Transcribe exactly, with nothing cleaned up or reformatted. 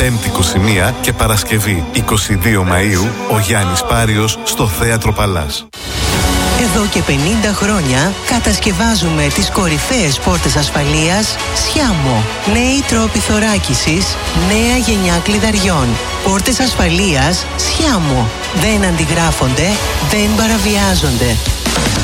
Πέμπτη είκοσι μία και Παρασκευή είκοσι δύο Μαΐου ο Γιάννης Πάριος στο Θέατρο Παλάς. Εδώ και πενήντα χρόνια κατασκευάζουμε τις κορυφαίες πόρτες ασφαλείας Σιάμο. Νέοι τρόποι θωράκισης, νέα γενιά κλειδαριών. Πόρτες ασφαλείας Σιάμο. Δεν αντιγράφονται, δεν παραβιάζονται.